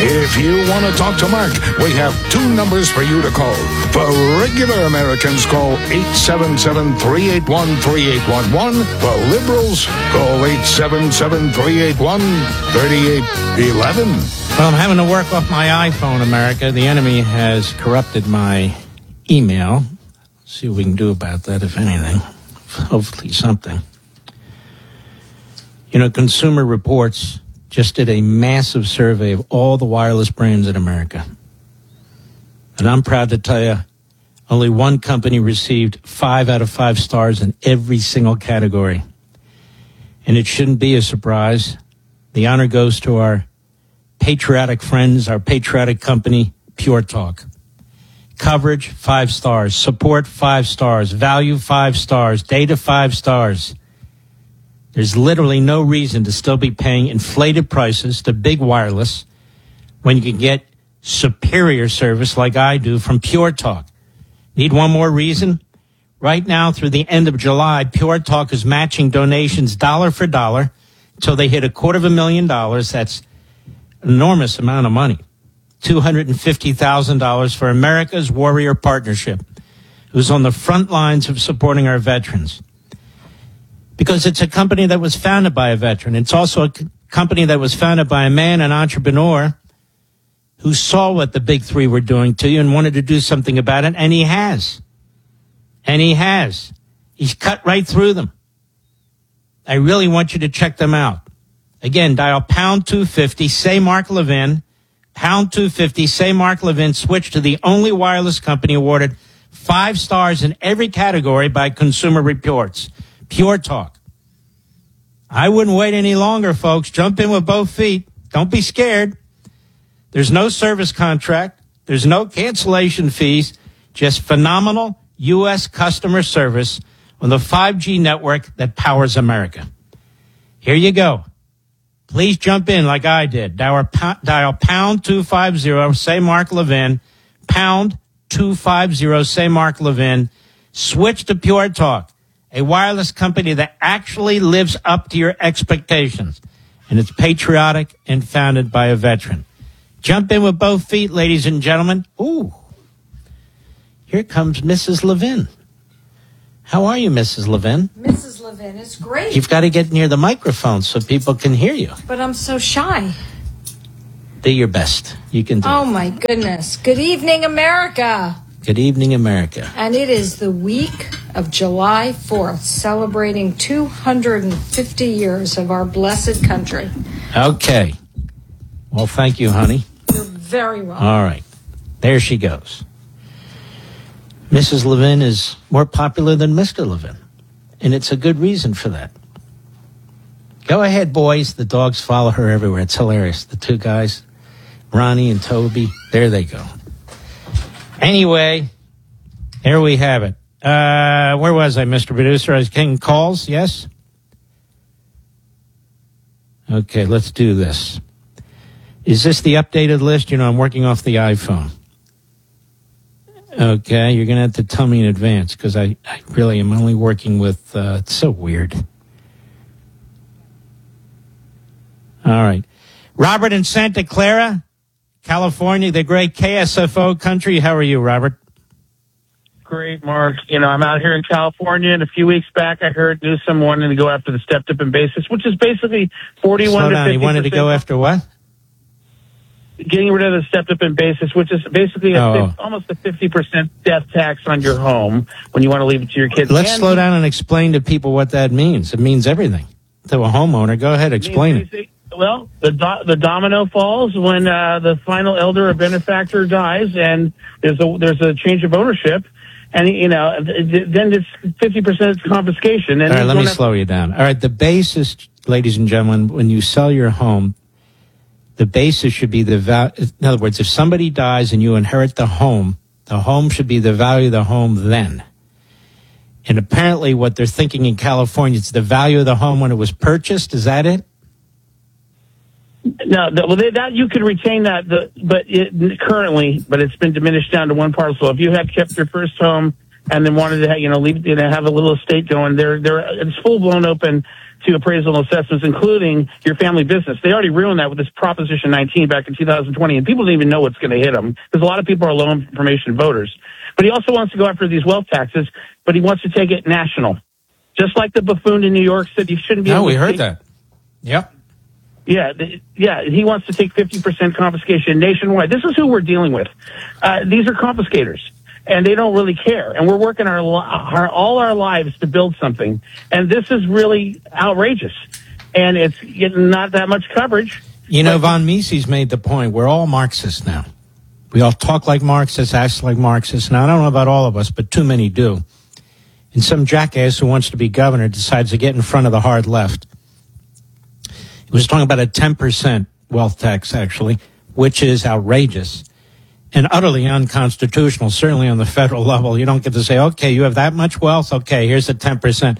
If you want to talk to Mark, we have two numbers for you to call. For regular Americans, call 877-381-3811. For liberals, call 877-381-3811. Well, I'm having to work off my iPhone, America. The enemy has corrupted my email. Let's see what we can do about that, if anything. Hopefully something. You know, Consumer Reports just did a massive survey of all the wireless brands in America. And I'm proud to tell you, only one company received 5 out of 5 stars in every single category. And it shouldn't be a surprise. The honor goes to our patriotic friends, our patriotic company, Pure Talk. Coverage, 5 stars. Support, 5 stars. Value, 5 stars. Data, 5 stars. There's literally no reason to still be paying inflated prices to big wireless when you can get superior service like I do from Pure Talk. Need one more reason? Right now, through the end of July, Pure Talk is matching donations dollar for dollar until they hit $250,000. That's an enormous amount of money. $250,000 for America's Warrior Partnership, who's on the front lines of supporting our veterans. Because it's a company that was founded by a veteran. It's also a company that was founded by a man, an entrepreneur, who saw what the big three were doing to you and wanted to do something about it, and he has. And he has. He's cut right through them. I really want you to check them out. Again, dial pound 250, say Mark Levin, pound 250, say Mark Levin, switch to the only wireless company awarded 5 stars in every category by Consumer Reports. Pure Talk. I wouldn't wait any longer, folks. Jump in with both feet. Don't be scared. There's no service contract. There's no cancellation fees. Just phenomenal U.S. customer service on the 5G network that powers America. Here you go. Please jump in like I did. Dial pound 250, say Mark Levin. Pound 250, say Mark Levin. Switch to Pure Talk, a wireless company that actually lives up to your expectations. And it's patriotic and founded by a veteran. Jump in with both feet, ladies and gentlemen. Ooh, here comes Mrs. Levin. How are you, Mrs. Levin? Mrs. Levin is great. You've got to get near the microphone so people can hear you. But I'm so shy. Do your best. You can do it. Oh, my goodness. Good evening, America. Good evening, America. And it is the week of July 4th, celebrating 250 years of our blessed country. Okay. Well, thank you, honey. You're very welcome. All right. There she goes. Mrs. Levin is more popular than Mr. Levin, and it's a good reason for that. Go ahead, boys. The dogs follow her everywhere. It's hilarious. The two guys, Ronnie and Toby, there they go. Anyway, here we have it. Where was I, Mr. Producer? I was getting calls, yes? Okay, let's do this. Is this the updated list? You know, I'm working off the iPhone. Okay, you're going to have to tell me in advance because I really am only working with, it's so weird. All right. Robert in Santa Clara, California, the great KSFO country. How are you, Robert? Great, Mark. You know, I'm out here in California, and a few weeks back I heard Newsom wanted to go after the stepped-up in basis, which is basically 41 to 50%. He wanted to go after what? Getting rid of the stepped-up in basis, which is basically almost a 50% death tax on your home when you want to leave it to your kids. Let's slow down and explain to people what that means. It means everything to a homeowner. Go ahead, explain it. Well, the domino falls when the final elder or benefactor dies, and there's a change of ownership, and you know then it's 50% confiscation. And all right, let me slow you down. All right, the basis, ladies and gentlemen, when you sell your home, the basis should be the value. In other words, if somebody dies and you inherit the home should be the value of the home then. And apparently, what they're thinking in California, it's the value of the home when it was purchased. Is that it? No, that you could retain that, currently, but it's been diminished down to one parcel. If you have kept your first home and then wanted to have a little estate going. It's full blown open to appraisal and assessments, including your family business. They already ruined that with this Proposition 19 back in 2020, and people don't even know what's going to hit them because a lot of people are low information voters. But he also wants to go after these wealth taxes, but he wants to take it national. Just like the buffoon in New York said you shouldn't be able to we heard that. Yep. Yeah, he wants to take 50% confiscation nationwide. This is who we're dealing with. These are confiscators, and they don't really care. And we're working all our lives to build something. And this is really outrageous. And it's getting not that much coverage. You know, Von Mises made the point, we're all Marxists now. We all talk like Marxists, act like Marxists. Now, I don't know about all of us, but too many do. And some jackass who wants to be governor decides to get in front of the hard left. He was talking about a 10% wealth tax, actually, which is outrageous and utterly unconstitutional, certainly on the federal level. You don't get to say, okay, you have that much wealth? Okay, here's the 10%.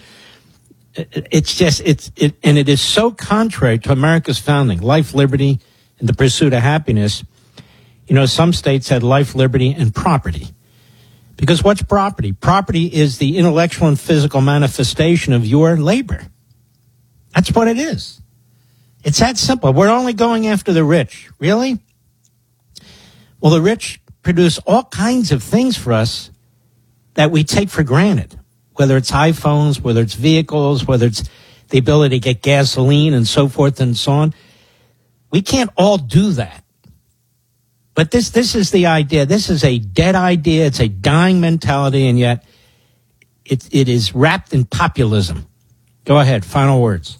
And it is so contrary to America's founding, life, liberty, and the pursuit of happiness. You know, some states had life, liberty, and property. Because what's property? Property is the intellectual and physical manifestation of your labor. That's what it is. It's that simple. We're only going after the rich. Really? Well, the rich produce all kinds of things for us that we take for granted, whether it's iPhones, whether it's vehicles, whether it's the ability to get gasoline and so forth and so on. We can't all do that. But this is the idea. This is a dead idea. It's a dying mentality, and yet it is wrapped in populism. Go ahead. Final words.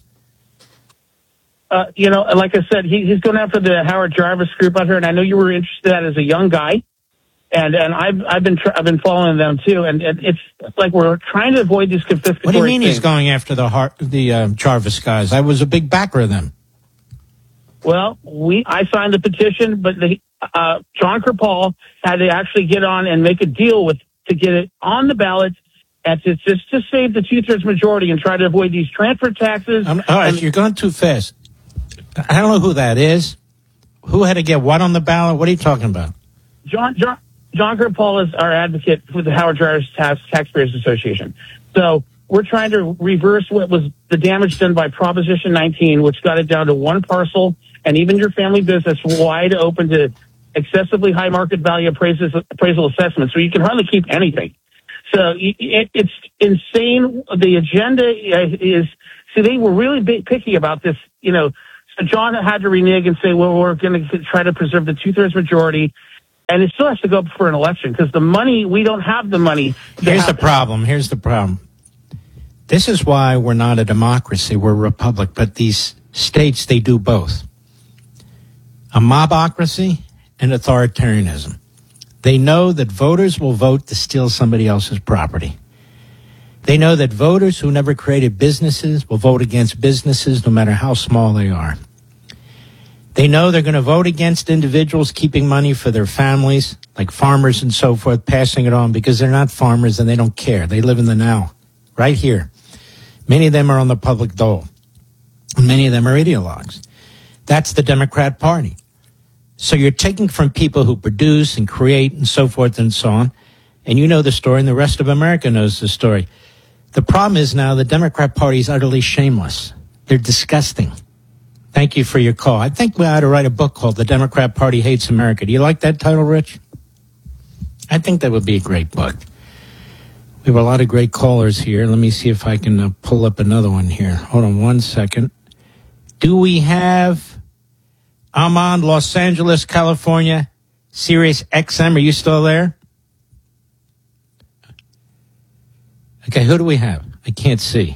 Like I said, he's going after the Howard Jarvis group out here, and I know you were interested in that as a young guy, and I've been following them too, and it's like we're trying to avoid these confiscatory. What do you mean things. He's going after the Jarvis guys? I was a big backer of them. Well, I signed the petition, but John Kripal had to actually get on and make a deal to get it on the ballot. And to save the 2/3 majority and try to avoid these transfer taxes. All right, you're going too fast. I don't know who that is. Who had to get what on the ballot? What are you talking about? John Kripal is our advocate for the Howard Jarvis Taxpayers Association. So we're trying to reverse what was the damage done by Proposition 19, which got it down to one parcel, and even your family business wide open to excessively high market value appraisal assessments. So you can hardly keep anything. So it's insane. The agenda is, they were really picky about this, So John had to renege and say, well, we're going to try to preserve the 2/3 majority. And it still has to go up for an election because the money, we don't have the money. Here's the problem. This is why we're not a democracy. We're a republic. But these states, they do both. A mobocracy and authoritarianism. They know that voters will vote to steal somebody else's property. They know that voters who never created businesses will vote against businesses no matter how small they are. They know they're going to vote against individuals keeping money for their families, like farmers and so forth, passing it on because they're not farmers and they don't care. They live in the now, right here. Many of them are on the public dole. Many of them are ideologues. That's the Democrat Party. So you're taking from people who produce and create and so forth and so on. And you know the story, and the rest of America knows the story. The problem is now the Democrat Party is utterly shameless. They're disgusting. Thank you for your call. I think we ought to write a book called The Democrat Party Hates America. Do you like that title, Rich? I think that would be a great book. We have a lot of great callers here. Let me see if I can pull up another one here. Hold on one second. Do we have Amon, Los Angeles, California, Sirius XM? Are you still there? Okay, who do we have? I can't see.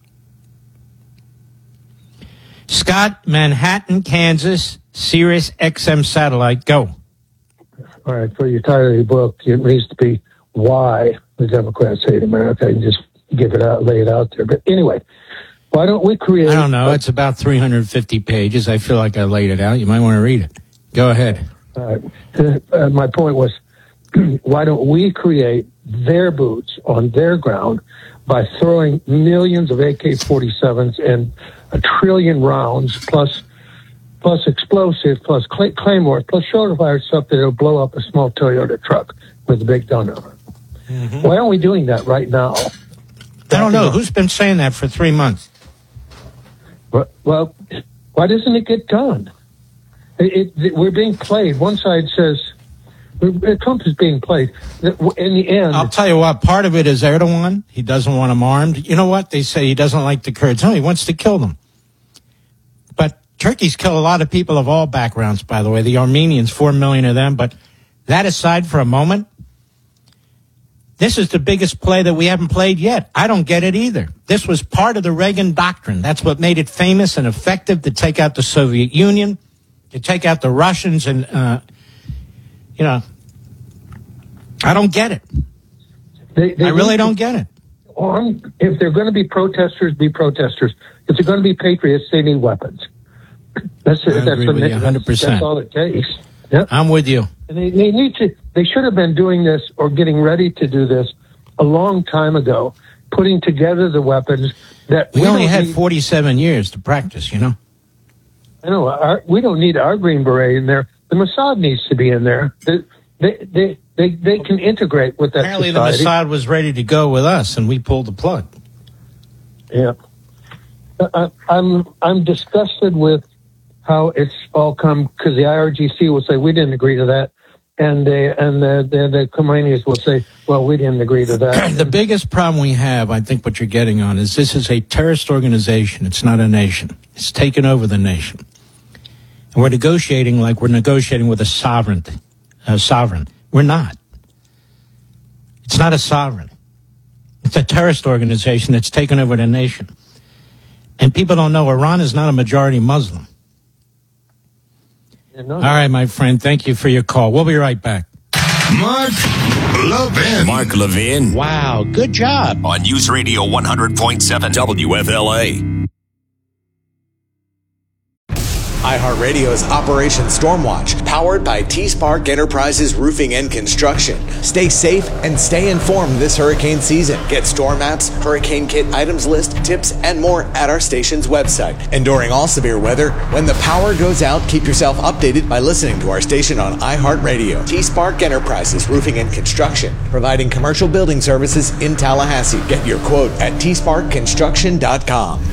Scott, Manhattan, Kansas, Sirius XM satellite. Go. All right, for your title of your book, it needs to be Why the Democrats Hate America, and just give it out, lay it out there. But anyway, why don't we create... I don't know. It's about 350 pages. I feel like I laid it out. You might want to read it. Go ahead. All right. My point was, why don't we create their boots on their ground by throwing millions of AK-47s and 1 trillion rounds plus explosives, plus claymores, plus shoulder fire stuff that'll blow up a small Toyota truck with a big gun on it. Why aren't we doing that right now? I don't know. Who's been saying that for 3 months? Well, why doesn't it get done? We're being played. One side says Trump is being played. In the end, I'll tell you what, part of it is Erdogan. He doesn't want them armed. You know what? They say he doesn't like the Kurds. No, he wants to kill them. But Turkey's killed a lot of people of all backgrounds, by the way. The Armenians, 4 million of them. But that aside for a moment, this is the biggest play that we haven't played yet. I don't get it either. This was part of the Reagan doctrine. That's what made it famous and effective to take out the Soviet Union, to take out the Russians, and, I don't get it. I really don't get it. If they're going to be protesters, be protesters. If they're going to be patriots, they need weapons. That's 100%. That's all it takes. Yep. I'm with you. And they need to. They should have been doing this or getting ready to do this a long time ago, putting together the weapons that we only had 47 years to practice. I know. We don't need our Green Beret in there. The Mossad needs to be in there. They can integrate with that. Apparently, society. the Mossad was ready to go with us, and we pulled the plug. Yeah, I'm disgusted with how it's all come, because the IRGC will say we didn't agree to that, and the Khomeini's will say, well, we didn't agree to that. The biggest problem we have, I think, what you're getting on is this is a terrorist organization. It's not a nation. It's taken over the nation, and we're negotiating like we're negotiating with a sovereign. We're not. It's not a sovereign. It's a terrorist organization that's taken over the nation. And people don't know Iran is not a majority Muslim. Yeah, no. All right, my friend. Thank you for your call. We'll be right back. Mark Levin. Mark Levin. Wow, good job. On News Radio 100.7 WFLA. iHeartRadio's Operation Stormwatch, powered by T-Spark Enterprises Roofing and Construction. Stay safe and stay informed this hurricane season. Get storm maps, hurricane kit items list, tips, and more at our station's website. And during all severe weather, when the power goes out, keep yourself updated by listening to our station on iHeartRadio. T-Spark Enterprises Roofing and Construction, providing commercial building services in Tallahassee. Get your quote at tsparkconstruction.com.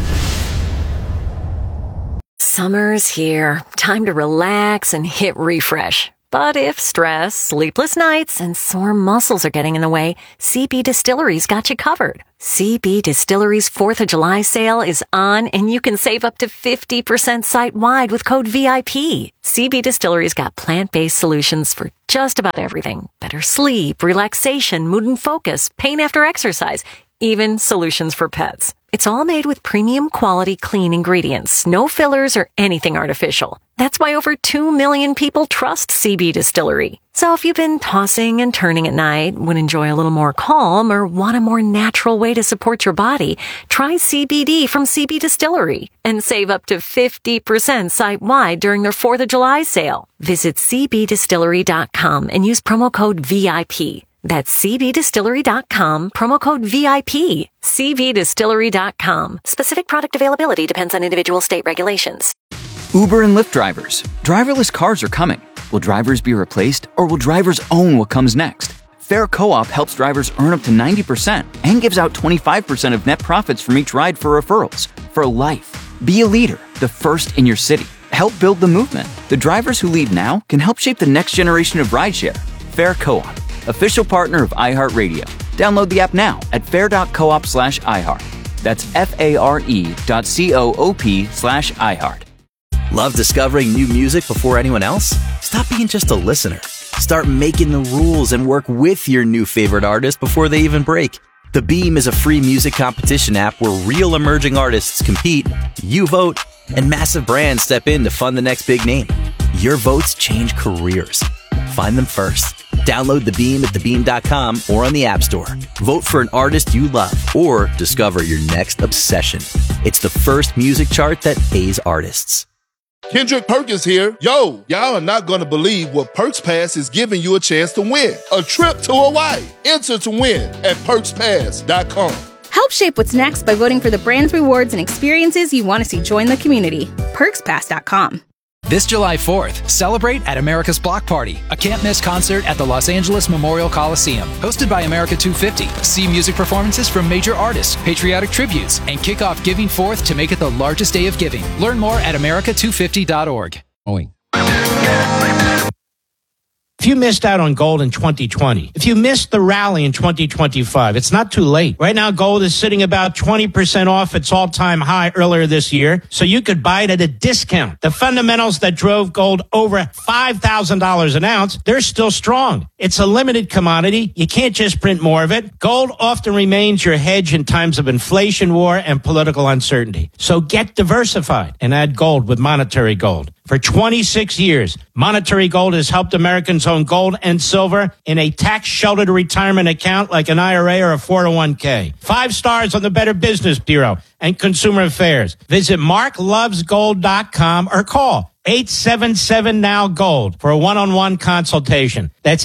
Summer's here. Time to relax and hit refresh. But if stress, sleepless nights, and sore muscles are getting in the way, CB Distillery's got you covered. CB Distillery's 4th of July sale is on, and you can save up to 50% site-wide with code VIP. CB Distillery's got plant-based solutions for just about everything. Better sleep, relaxation, mood and focus, pain after exercise, even solutions for pets. It's all made with premium quality clean ingredients, no fillers or anything artificial. That's why over 2 million people trust CB Distillery. So if you've been tossing and turning at night, would enjoy a little more calm, or want a more natural way to support your body, try CBD from CB Distillery and save up to 50% site-wide during their 4th of July sale. Visit cbdistillery.com and use promo code VIP. That's cbdistillery.com, promo code VIP. cbdistillery.com. Specific product availability depends on individual state regulations. Uber and Lyft drivers. Driverless cars are coming. Will drivers be replaced, or will drivers own what comes next? Fair Co-op helps drivers earn up to 90% and gives out 25% of net profits from each ride for referrals. For life. Be a leader, the first in your city. Help build the movement. The drivers who lead now can help shape the next generation of rideshare. Fair Co-op. Official partner of iHeartRadio. Download the app now at fair.coop/iHeart. That's FARE.coop/iHeart. Love discovering new music before anyone else? Stop being just a listener. Start making the rules and work with your new favorite artist before they even break. The Beam is a free music competition app where real emerging artists compete, you vote, and massive brands step in to fund the next big name. Your votes change careers. Find them first. Download The Beam at thebeam.com or on the App Store. Vote for an artist you love or discover your next obsession. It's the first music chart that pays artists. Kendrick Perkins here. Yo, y'all are not going to believe what Perks Pass is giving you a chance to win. A trip to Hawaii. Enter to win at perkspass.com. Help shape what's next by voting for the brands, rewards, and experiences you want to see join the community. PerksPass.com. This July 4th, celebrate at America's Block Party, a can't-miss concert at the Los Angeles Memorial Coliseum. Hosted by America 250, see music performances from major artists, patriotic tributes, and kick off Giving Forth to make it the largest day of giving. Learn more at america250.org. If you missed out on gold in 2020, if you missed the rally in 2025, it's not too late. Right now, gold is sitting about 20% off its all-time high earlier this year, so you could buy it at a discount. The fundamentals that drove gold over $5,000 an ounce, they're still strong. It's a limited commodity. You can't just print more of it. Gold often remains your hedge in times of inflation, war, and political uncertainty. So get diversified and add gold with Monetary Gold. For 26 years, Monetary Gold has helped Americans own gold and silver in a tax-sheltered retirement account like an IRA or a 401k. 5 stars on the Better Business Bureau and Consumer Affairs. Visit marklovesgold.com or call 877-NOW-GOLD for a one-on-one consultation. That's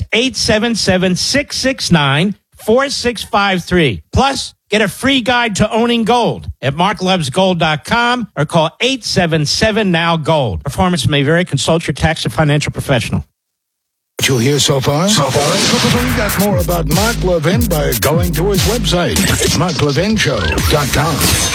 877-669-4653. Plus, get a free guide to owning gold at marklovesgold.com or call 877-NOW-GOLD. Performance may vary. Consult your tax and financial professional. What you hear so far? Find out more about Mark Levin by going to his website, marklevinshow.com.